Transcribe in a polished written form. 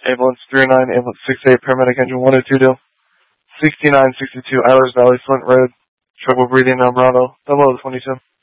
Ambulance 309, Ambulance 68, Paramedic Engine 102 deal. 6962 Eilers Valley, Flint Road. Trouble breathing on Bravo. 0022.